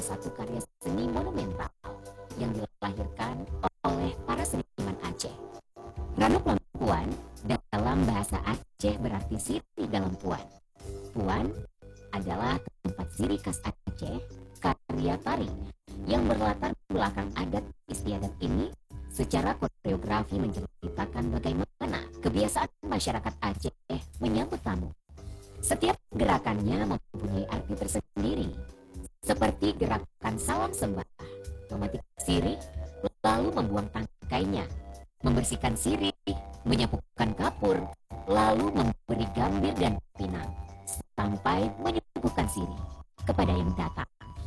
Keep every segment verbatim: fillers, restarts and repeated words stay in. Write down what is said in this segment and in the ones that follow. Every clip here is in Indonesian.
satu karya seni monumental yang dilahirkan oleh para seniman Aceh. Ranu Plampuan dalam bahasa Aceh berarti siri dalam puan. Puan adalah tempat siri khas Aceh, karya tari yang berlatar belakang adat istiadat ini secara koreografi menceritakan bagaimana kebiasaan masyarakat Aceh menyambut tamu. Setiap gerakannya mempunyai arti tersendiri, seperti gerakan salam sembah, mematik sirih, lalu membuang tangkainya, membersihkan sirih, menyapukan kapur, lalu memberi gambir dan pinang, sampai menyuguhkan sirih kepada yang datang.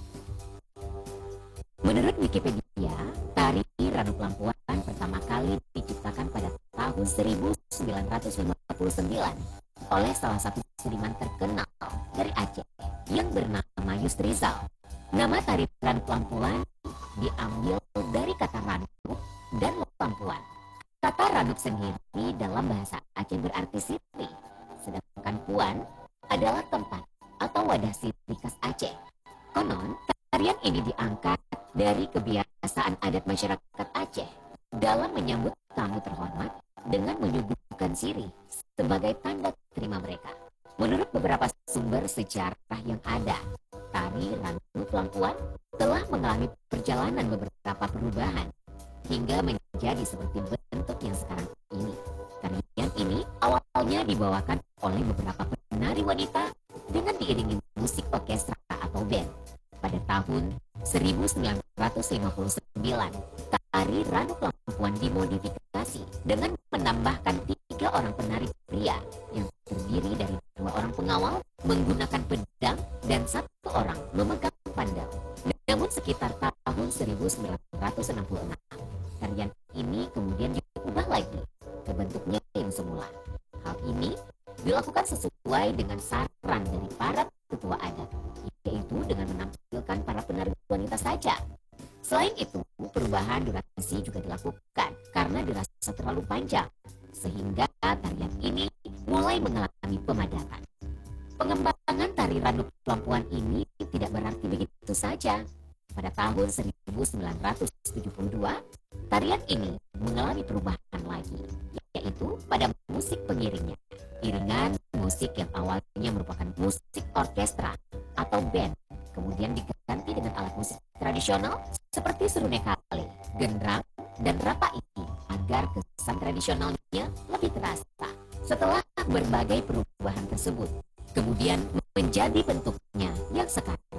Menurut Wikipedia, tari Ranu Plampuan pertama kali diciptakan pada tahun seribu sembilan ratus lima puluh sembilan oleh salah satu seniman terkenal dari Aceh yang bernama Yusrizal. Nama tari Ranu Plampuan diambil dari kata ranuk dan lampuan. Kata ranuk sendiri dalam bahasa Aceh berarti siri, sedangkan puan adalah tempat atau wadah siri khas Aceh. Konon, tarian ini diangkat dari kebiasaan adat masyarakat Aceh dalam menyambut tamu terhormat dengan menyuguhkan sirih sebagai tanda terima mereka. Menurut beberapa sumber sejarah yang ada, tari Ranu Plampuan telah mengalami perjalanan beberapa perubahan hingga menjadi seperti bentuk yang sekarang ini. Tarian ini awalnya dibawakan oleh beberapa penari wanita dengan diiringi musik orkestra atau band. Pada tahun seribu sembilan ratus lima puluh sembilan, tari Ranu Plampuan dimodifikasi dengan menambahkan tiga orang penari pria yang terdiri dari dua orang pengawal menggunakan pedang dan satu orang memegang pandang. Namun sekitar tahun seribu sembilan ratus enam puluh enam, tarian ini kemudian diubah lagi ke bentuknya yang semula. Hal ini dilakukan sesuai dengan saran dari para ketua adat, yaitu dengan menampilkan para penari wanita saja. Selain itu, perubahan durasi juga dilakukan karena dirasa terlalu panjang, sehingga tarian ini mulai mengalami pemadatan. Pengembangan tari Ranu Plampuan ini tidak berarti begitu saja. Pada tahun seribu sembilan ratus tujuh puluh dua, tarian ini mengalami perubahan lagi, yaitu pada musik pengiringnya. Iringan musik yang awalnya merupakan musik orkestra atau band, kemudian diganti dengan alat musik tradisional seperti serune kale, gendrang, dan rapaiki agar kesan tradisionalnya lebih terasa. Setelah berbagai perubahan tersebut, kemudian menjadi bentuknya yang sekarang.